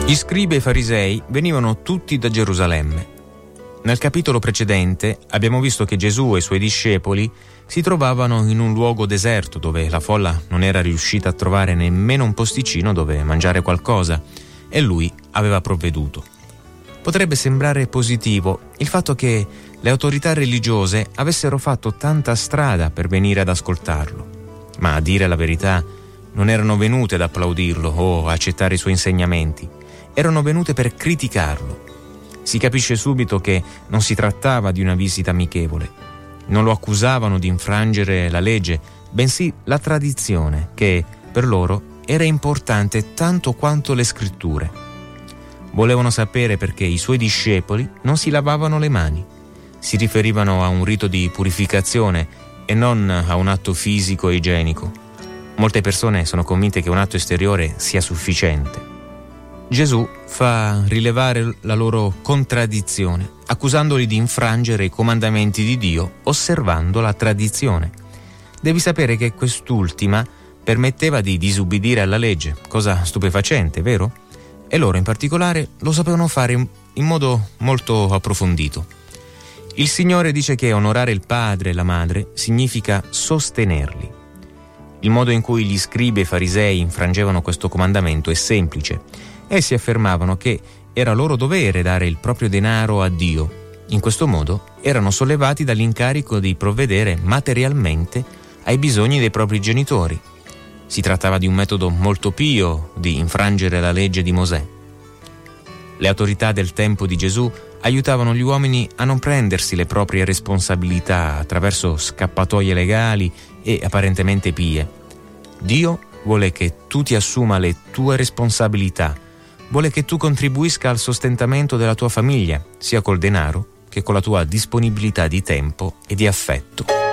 Gli scribi e i farisei venivano tutti da Gerusalemme. Nel capitolo precedente abbiamo visto che Gesù e i suoi discepoli si trovavano in un luogo deserto dove la folla non era riuscita a trovare nemmeno un posticino dove mangiare qualcosa e lui aveva provveduto. Potrebbe sembrare positivo il fatto che le autorità religiose avessero fatto tanta strada per venire ad ascoltarlo, ma a dire la verità non erano venute ad applaudirlo o accettare i suoi insegnamenti, erano venute per criticarlo. Si capisce subito che non si trattava di una visita amichevole. Non lo accusavano di infrangere la legge, bensì la tradizione, che per loro era importante tanto quanto le scritture. Volevano sapere perché i suoi discepoli non si lavavano le mani. Si riferivano a un rito di purificazione e non a un atto fisico e igienico. Molte persone sono convinte che un atto esteriore sia sufficiente. Gesù fa rilevare la loro contraddizione, accusandoli di infrangere i comandamenti di Dio osservando la tradizione. Devi sapere che quest'ultima permetteva di disubbidire alla legge, cosa stupefacente, vero? E loro in particolare lo sapevano fare in modo molto approfondito. Il Signore dice che onorare il padre e la madre significa sostenerli. Il modo in cui gli scribi e farisei infrangevano questo comandamento è semplice. Essi affermavano che era loro dovere dare il proprio denaro a Dio. In questo modo erano sollevati dall'incarico di provvedere materialmente ai bisogni dei propri genitori. Si trattava di un metodo molto pio di infrangere la legge di Mosè. Le autorità del tempo di Gesù aiutavano gli uomini a non prendersi le proprie responsabilità attraverso scappatoie legali e apparentemente pie. Dio vuole che tu ti assuma le tue responsabilità. Vuole che tu contribuisca al sostentamento della tua famiglia, sia col denaro che con la tua disponibilità di tempo e di affetto.